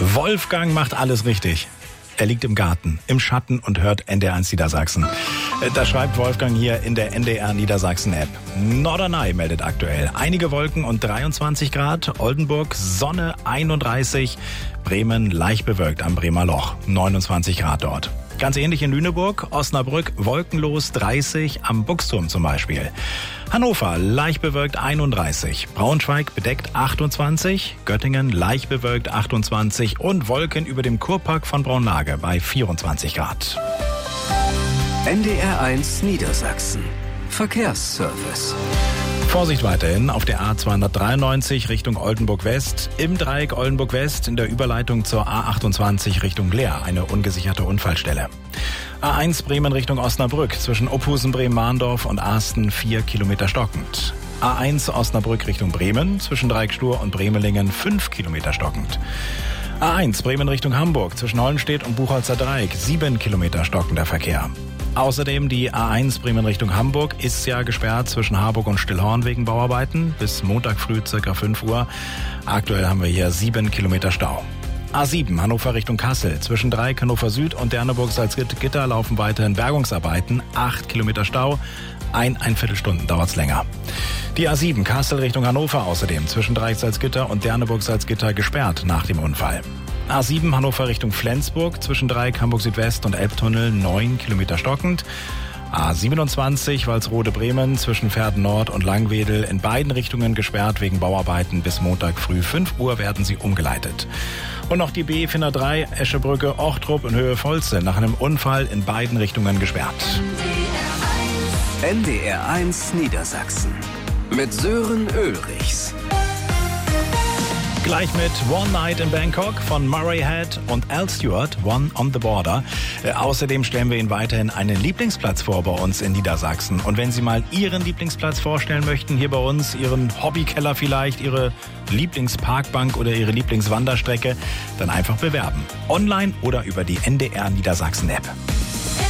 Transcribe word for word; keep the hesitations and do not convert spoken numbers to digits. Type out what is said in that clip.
Wolfgang macht alles richtig. Er liegt im Garten, im Schatten und hört N D R eins Niedersachsen. Das schreibt Wolfgang hier in der N D R Niedersachsen-App. Norderney meldet aktuell einige Wolken und dreiundzwanzig Grad. Oldenburg Sonne einunddreißig. Bremen leicht bewölkt am Bremer Loch. neunundzwanzig Grad dort. Ganz ähnlich in Lüneburg, Osnabrück wolkenlos dreißig, am Buchsturm zum Beispiel. Hannover leicht bewölkt einunddreißig, Braunschweig bedeckt achtundzwanzig, Göttingen leicht bewölkt achtundzwanzig und Wolken über dem Kurpark von Braunlage bei vierundzwanzig Grad. N D R eins Niedersachsen. Verkehrsservice. Vorsicht weiterhin auf der A zweihundertdreiundneunzig Richtung Oldenburg West, im Dreieck Oldenburg West in der Überleitung zur A achtundzwanzig Richtung Leer, eine ungesicherte Unfallstelle. A eins Bremen Richtung Osnabrück zwischen Ophusen, Bremen-Mahndorf und Asten vier Kilometer stockend. A eins Osnabrück Richtung Bremen zwischen Dreieck Stur und Bremelingen fünf Kilometer stockend. A eins Bremen Richtung Hamburg zwischen Hollenstedt und Buchholzer Dreieck sieben Kilometer stockender Verkehr. Außerdem die A eins Bremen Richtung Hamburg ist ja gesperrt zwischen Harburg und Stillhorn wegen Bauarbeiten bis Montag früh ca. fünf Uhr. Aktuell haben wir hier sieben Kilometer Stau. A sieben Hannover Richtung Kassel zwischen Dreieck Hannover Süd und Derneburg-Salzgitter laufen weiterhin Bergungsarbeiten, acht Kilometer Stau. Ein, ein Viertelstunden dauert's länger. Die A sieben Kassel Richtung Hannover außerdem zwischen Dreieck Salzgitter und Derneburg-Salzgitter gesperrt nach dem Unfall. A sieben Hannover Richtung Flensburg zwischen Dreieck Hamburg Südwest und Elbtunnel neun Kilometer stockend. A siebenundzwanzig Walsrode Bremen zwischen Verden Nord und Langwedel in beiden Richtungen gesperrt wegen Bauarbeiten. Bis Montag früh fünf Uhr werden sie umgeleitet. Und noch die B vierhundertdrei Eschebrücke Ochtrup in Höhe Volze nach einem Unfall in beiden Richtungen gesperrt. N D R eins Niedersachsen mit Sören Ulrichs. Gleich mit One Night in Bangkok von Murray Head und Al Stewart, One on the Border. Äh, außerdem stellen wir Ihnen weiterhin einen Lieblingsplatz vor bei uns in Niedersachsen. Und wenn Sie mal Ihren Lieblingsplatz vorstellen möchten, hier bei uns, Ihren Hobbykeller vielleicht, Ihre Lieblingsparkbank oder Ihre Lieblingswanderstrecke, dann einfach bewerben. Online oder über die N D R Niedersachsen App.